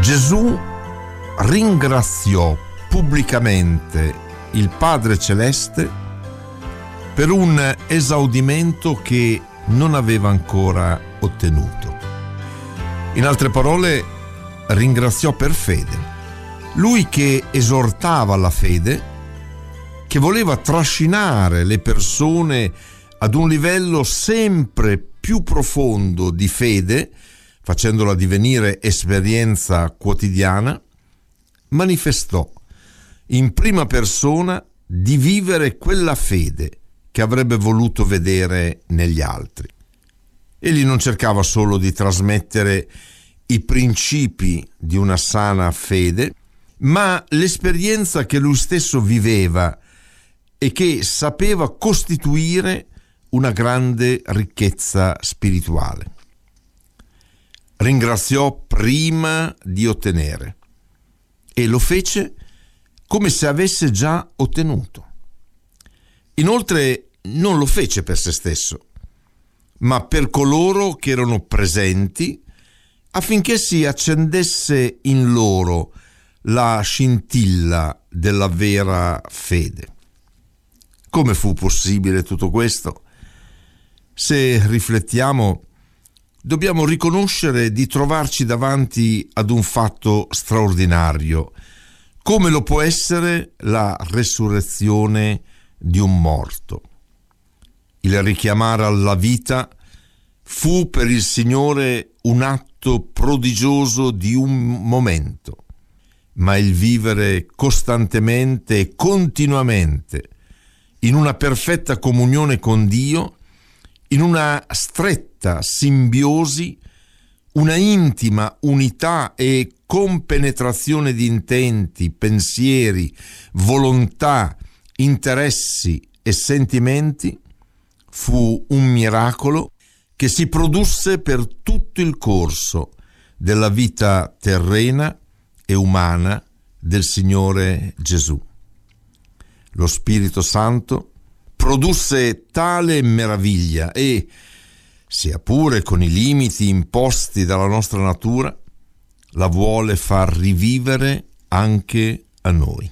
Gesù ringraziò pubblicamente il Padre Celeste per un esaudimento che non aveva ancora ottenuto. In altre parole, ringraziò per fede. Lui che esortava alla fede, che voleva trascinare le persone ad un livello sempre più profondo di fede, facendola divenire esperienza quotidiana, manifestò in prima persona di vivere quella fede che avrebbe voluto vedere negli altri. Egli non cercava solo di trasmettere i principi di una sana fede, ma l'esperienza che lui stesso viveva e che sapeva costituire una grande ricchezza spirituale. Ringraziò prima di ottenere e lo fece come se avesse già ottenuto. Inoltre non lo fece per se stesso, ma per coloro che erano presenti, affinché si accendesse in loro la scintilla della vera fede. Come fu possibile tutto questo? Se riflettiamo, dobbiamo riconoscere di trovarci davanti ad un fatto straordinario, come lo può essere la resurrezione di un morto. Il richiamare alla vita fu per il Signore un atto prodigioso di un momento, ma il vivere costantemente e continuamente in una perfetta comunione con Dio, in una stretta simbiosi, una intima unità e compenetrazione di intenti, pensieri, volontà, interessi e sentimenti, fu un miracolo che si produsse per tutto il corso della vita terrena e umana del Signore Gesù. Lo Spirito Santo produsse tale meraviglia e, sia pure con i limiti imposti dalla nostra natura, la vuole far rivivere anche a noi.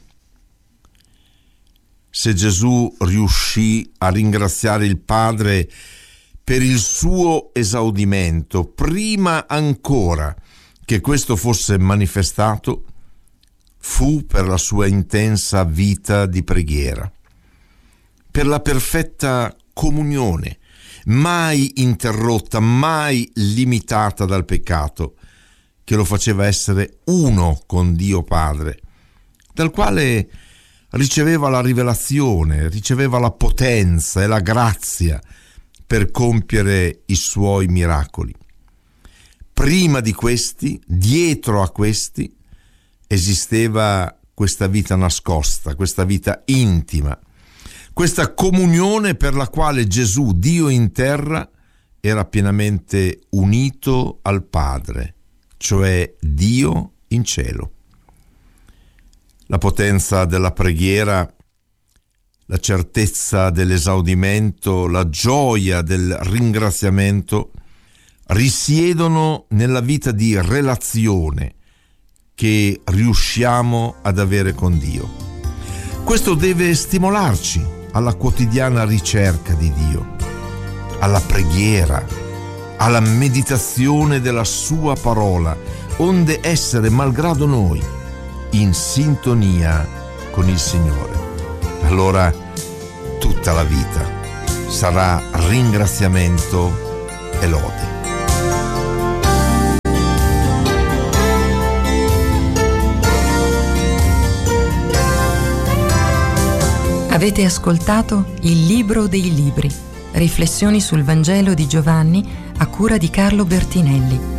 Se Gesù riuscì a ringraziare il Padre per il suo esaudimento, prima ancora che questo fosse manifestato, fu per la sua intensa vita di preghiera, per la perfetta comunione, mai interrotta, mai limitata dal peccato, che lo faceva essere uno con Dio Padre, dal quale riceveva la rivelazione, riceveva la potenza e la grazia per compiere i suoi miracoli. Prima di questi, dietro a questi, esisteva questa vita nascosta, questa vita intima, questa comunione per la quale Gesù, Dio in terra, era pienamente unito al Padre, cioè Dio in cielo. La potenza della preghiera, la certezza dell'esaudimento, la gioia del ringraziamento risiedono nella vita di relazione che riusciamo ad avere con Dio. Questo deve stimolarci alla quotidiana ricerca di Dio, alla preghiera, alla meditazione della Sua parola, onde essere, malgrado noi, in sintonia con il Signore. Allora tutta la vita sarà ringraziamento e lode. Avete ascoltato Il Libro dei Libri, riflessioni sul Vangelo di Giovanni a cura di Carlo Bertinelli.